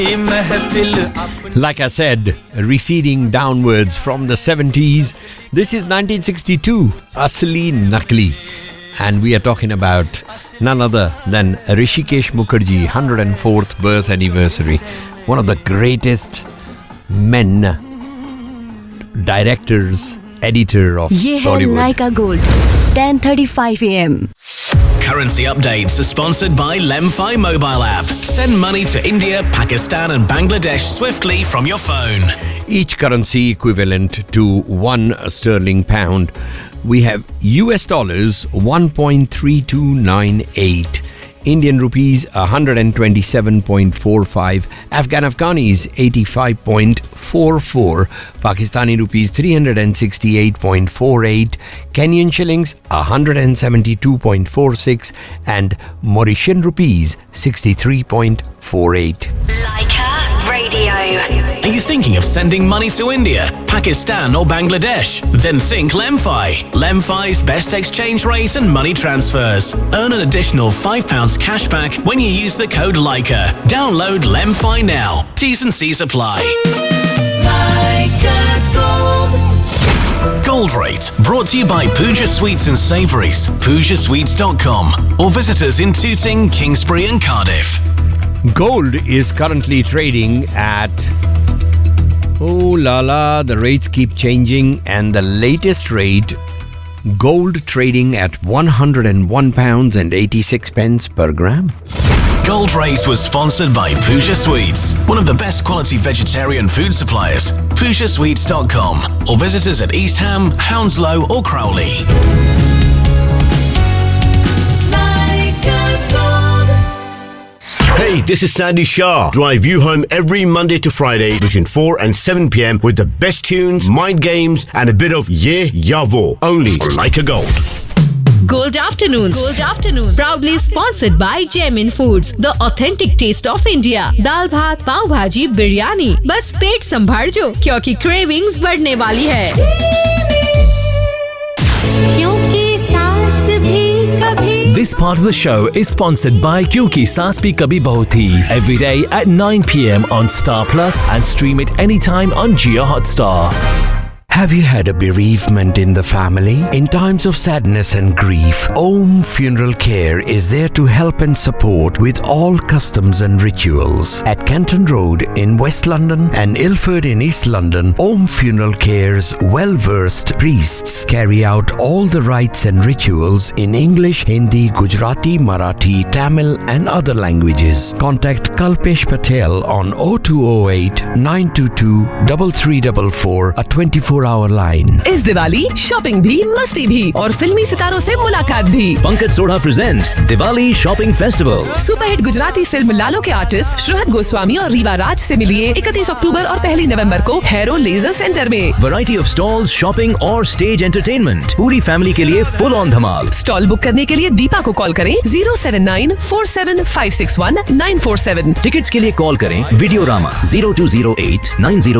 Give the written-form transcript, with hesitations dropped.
Like I said, receding downwards from the 70s. This is 1962, Asli Nakli. And we are talking about none other than Hrishikesh Mukherjee, 104th birth anniversary. One of the greatest men, directors, editor of Bollywood. ये है Laika Gold, 10:35 AM. Currency updates are sponsored by Lemfi mobile app. Send money to India, Pakistan and Bangladesh swiftly from your phone. Each currency equivalent to 1 sterling pound. We have US dollars 1.3298, Indian rupees 127.45, Afghanis 85.44, Pakistani rupees 368.48, Kenyan shillings 172.46 and Mauritian rupees 63.48. Laika Radio. Are you thinking of sending money to India, Pakistan or Bangladesh? Then think Lemfi. Lemfi's best exchange rate and money transfers. Earn an additional £5 cashback when you use the code Laika. Download Lemfi now. T's and C's apply. Laika Gold. Gold Rate, brought to you by Pooja Sweets and Savouries, PoojaSweets.com, or visit us in Tooting, Kingsbury and Cardiff. Gold is currently trading at, the rates keep changing, and the latest rate, gold trading at £101.86 per gram. Gold Rate was sponsored by Pooja Sweets, one of the best quality vegetarian food suppliers. PoojaSweets.com, or visit us at East Ham, Hounslow or Crowley. Hey, this is Sandy Shah. Drive you home every Monday to Friday between 4 and 7 p.m. with the best tunes, mind games, and a bit of Ye Yavo. Only on Laika Gold. Gold Afternoons. Proudly sponsored by Jamin Foods, the authentic taste of India. दाल भात, पाव भाजी, बिरयानी. बस पेट संभाल जो, क्योंकि cravings बढ़ने वाली है. क्योंकि सास भी कभी. This part of the show is sponsored by Kyunki Saas Bhi Kabhi Bahu Thi. Every day at 9 p.m. on Star Plus and stream it anytime on Jio Hotstar. Have you had a bereavement in the family? In times of sadness and grief, Om Funeral Care is there to help and support with all customs and rituals. At Canton Road in West London and Ilford in East London, Om Funeral Care's well-versed priests carry out all the rites and rituals in English, Hindi, Gujarati, Marathi, Tamil and other languages. Contact Kalpesh Patel on 0208 922 3344, a 24-hour line. इस Diwali shopping भी, मस्ती भी और फिल्मी सितारों से मुलाकात भी. Pankaj Sodha presents Diwali shopping festival. Superhit Gujarati film लालो के आर्टिस्ट श्रुहत गोस्वामी और रीवा राज से मिलिए 31 अक्टूबर और 1 नवंबर को हैरो लेजर सेंटर में. वैरायटी ऑफ स्टॉल्स, शॉपिंग और स्टेज एंटरटेनमेंट. पूरी फैमिली के लिए full on Dhamaal. Stall book करने के लिए दीपा को कॉल करें 07947561947. टिकट्स के लिए कॉल करें वीडियोरामा 0208 90